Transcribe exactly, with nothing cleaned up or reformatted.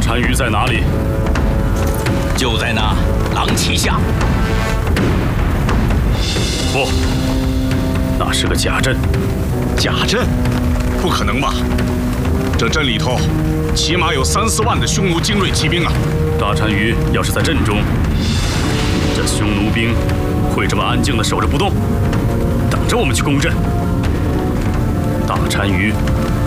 单于在哪里？ 就在那狼旗下。 不，那是个假阵。 假阵？不可能吧？这阵里头起码有三四万的匈奴精锐骑兵啊！ 大单于要是在阵中，这匈奴兵会这么安静地守着不动，等着我们去攻阵？大单于